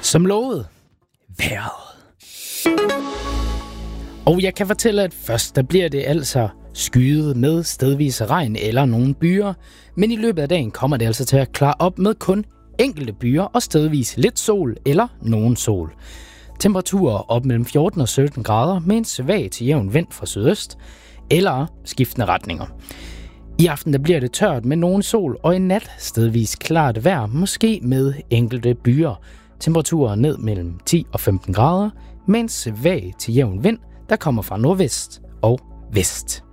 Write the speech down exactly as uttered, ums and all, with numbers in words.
Som lovet, vejret. Og jeg kan fortælle, at først der bliver det altså skyet med stedvis regn eller nogle byer, men i løbet af dagen kommer det altså til at klare op med kun enkelte byer og stedvis lidt sol eller nogen sol. Temperaturer op mellem fjorten og sytten grader med en svag til jævn vind fra sydøst eller skiftende retninger. I aften der bliver det tørt med nogen sol, og i nat stedvis klart vejr, måske med enkelte byer. Temperaturer ned mellem ti og femten grader med en svag til jævn vind, der kommer fra nordvest og vest.